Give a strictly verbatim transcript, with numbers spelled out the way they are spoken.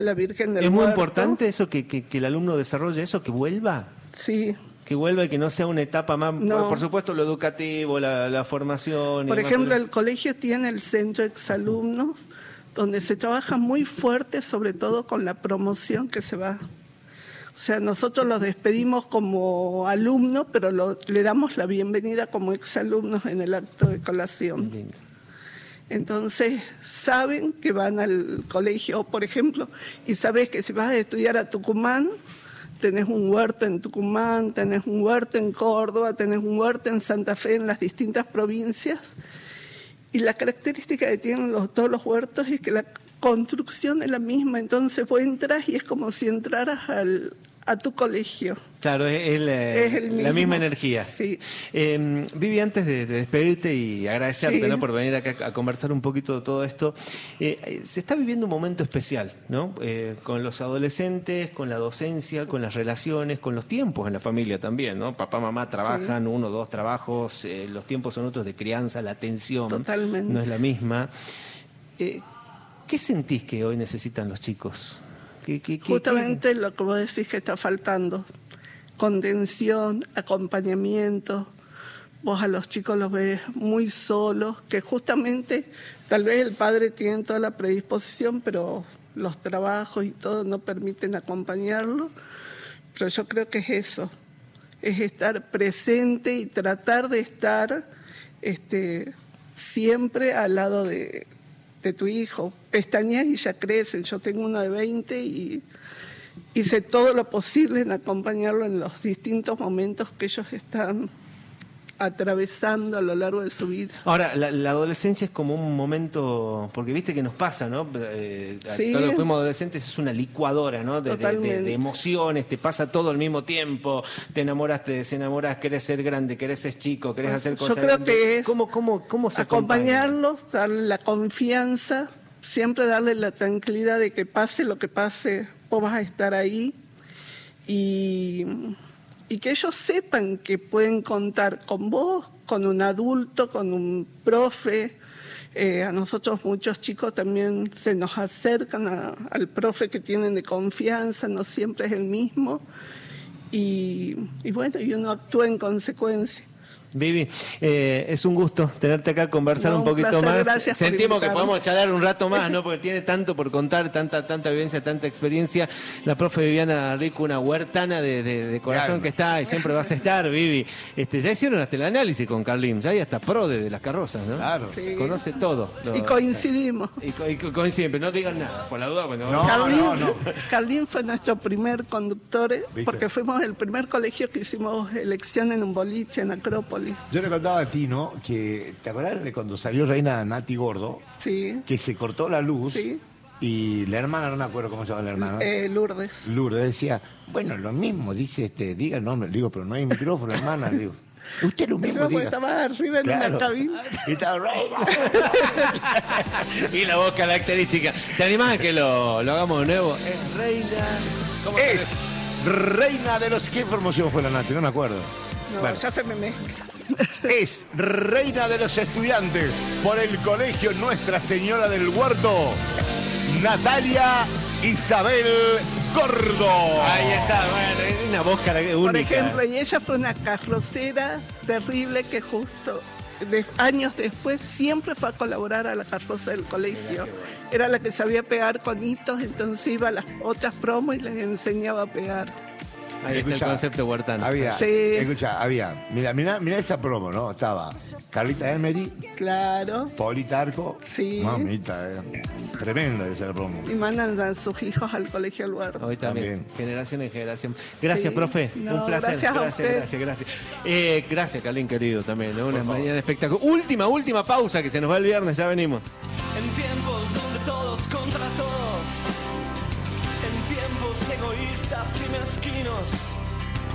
la Virgen del ¿Es muy Huerto. importante eso, que, que, que el alumno desarrolle eso, que vuelva? Sí. Que vuelva y que no sea una etapa más, No. por supuesto lo educativo, la, la formación. Por y demás, ejemplo, pero... el colegio tiene el centro exalumnos, donde se trabaja muy fuerte, sobre todo con la promoción que se va. O sea, nosotros los despedimos como alumnos, pero lo, le damos la bienvenida como exalumnos en el acto de colación. Lindo. Entonces, saben que van al colegio, por ejemplo, y sabes que si vas a estudiar a Tucumán, tenés un huerto en Tucumán, tenés un huerto en Córdoba, tenés un huerto en Santa Fe, en las distintas provincias. Y la característica que tienen los, todos los huertos es que la construcción es la misma, entonces vos entras y es como si entraras al, a tu colegio. Claro, es, es, la, Es el mismo. la misma energía. Sí. Eh, Vivi, antes de, de despedirte y agradecerte, Sí. ¿no?, por venir acá a conversar un poquito de todo esto, eh, se está viviendo un momento especial, ¿no? Eh, con los adolescentes, con la docencia, con las relaciones, con los tiempos en la familia también, ¿no? Papá, mamá trabajan, sí. uno, dos trabajos, eh, los tiempos son otros de crianza, la atención Totalmente. no es la misma. Eh, ¿Qué sentís que hoy necesitan los chicos? ¿Qué, qué, qué, Justamente qué? lo que vos decís que está faltando. Contención, acompañamiento. Vos a los chicos los ves muy solos, que justamente tal vez el padre tiene toda la predisposición, pero los trabajos y todo no permiten acompañarlo. Pero yo creo que es eso, es estar presente y tratar de estar este, siempre al lado de, de tu hijo. Pestañeas y ya crecen. Yo tengo uno de veinte y hice todo lo posible en acompañarlo en los distintos momentos que ellos están atravesando a lo largo de su vida. Ahora, la, la adolescencia es como un momento, porque viste que nos pasa, ¿no? Eh, Sí. Todos los que fuimos adolescentes es una licuadora, ¿no? De, de, de, de emociones, te pasa todo al mismo tiempo, te enamoras, te desenamoras, querés ser grande, querés ser chico, querés hacer cosas. Yo creo grandes. que es ¿Cómo, cómo, cómo se acompañarlos, darle la confianza, siempre darle la tranquilidad de que pase lo que pase, vos vas a estar ahí y... y que ellos sepan que pueden contar con vos, con un adulto, con un profe. Eh, a nosotros muchos chicos también se nos acercan a, al profe que tienen de confianza, no siempre es el mismo. Y, y bueno, y uno actúa en consecuencia. Vivi, eh, es un gusto tenerte acá, conversar No, un poquito placer, más. gracias por Sentimos que invitarme. podemos charlar un rato más, ¿no? Porque tiene tanto por contar, tanta tanta vivencia, tanta experiencia. La profe Viviana Rico, una huertana de, de, de corazón claro. que está y siempre vas a estar, Vivi. Este, ya hicieron hasta el análisis con Carlín, ya hay hasta pro de, de las carrozas, ¿no? Claro. Sí. Conoce todo. Lo, Y coincidimos. Y, co- y co- coinciden, pero no digan nada, por la duda. Cuando No, Carlín, no, no. Carlín fue nuestro primer conductor, eh, ¿Viste? porque fuimos el primer colegio que hicimos elección en un boliche en Acrópolis. Yo le contaba a Tino que, ¿te acuerdas de cuando salió Reina Nati Gordo? Sí, Que se cortó la luz Sí. y la hermana, no me acuerdo cómo se llama la hermana. eh, Lourdes. Lourdes decía, bueno, lo mismo, dice este, diga el nombre. Le digo, pero no hay micrófono, hermana. Le digo, usted lo mismo Yo diga. estaba arriba en Claro. una cabina. Y estaba Reina. y la voz característica. ¿Te animás a que lo, lo hagamos de nuevo? Es Reina. ¿Cómo se Es Reina de los... ¿Qué promoción fue la Nati? No me acuerdo. No, Bueno. ya se me mezcla. Es Reina de los Estudiantes por el Colegio Nuestra Señora del Huerto, Natalia Isabel Gordo. Ahí está, bueno, es una voz cara- única. Por ejemplo, y ella fue una carrocera terrible que justo de, años después siempre fue a colaborar a la carroza del colegio. Era la que sabía pegar con hitos, entonces iba a las otras promos y les enseñaba a pegar. Ahí está Escuchá, el concepto huertano. Había, Sí. escucha, había, mira, mira, mira esa promo, ¿no? Estaba Carlita Emery, Claro. Paulita Arco. Sí. Mamita, eh. Tremenda esa promo. Y mandan a sus hijos al colegio al lugar. Hoy también, También. generación en generación. Gracias, Sí. profe. No, Un placer. gracias a gracias, usted. gracias, gracias. Eh, gracias, Carlín, querido, también. ¿no? Una mañana espectacular. Última, última pausa que se nos va el viernes, ya venimos. En tiempos donde todos contra todos, en tiempos egoístas y mezquinos,